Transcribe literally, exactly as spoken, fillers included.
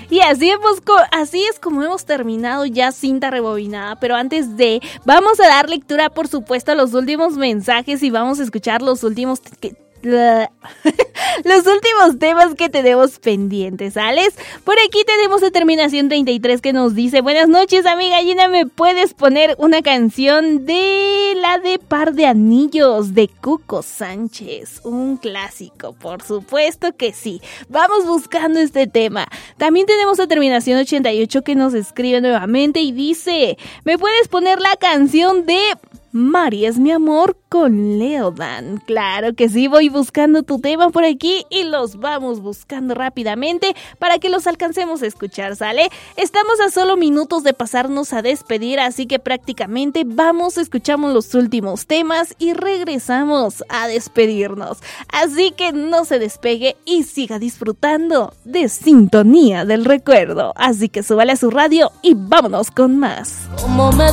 Y así, hemos, así es como hemos terminado ya Cinta Rebobinada, pero antes de, vamos a dar lectura por supuesto a los últimos mensajes y vamos a escuchar los últimos... Que, los últimos temas que tenemos pendientes, ¿sales? Por aquí tenemos a terminación treinta y tres que nos dice: buenas noches, amiga Gina, ¿me puedes poner una canción de la de Par de Anillos de Cuco Sánchez? Un clásico, por supuesto que sí. Vamos buscando este tema. También tenemos a terminación ochenta y ocho que nos escribe nuevamente y dice: ¿me puedes poner la canción de Mari es mi amor con Leodan? Claro que sí, voy buscando tu tema por aquí y los vamos buscando rápidamente para que los alcancemos a escuchar, ¿sale? Estamos a solo minutos de pasarnos a despedir, así que prácticamente vamos, escuchamos los últimos temas y regresamos a despedirnos. Así que no se despegue y siga disfrutando de Sintonía del Recuerdo. Así que súbale a su radio y vámonos con más.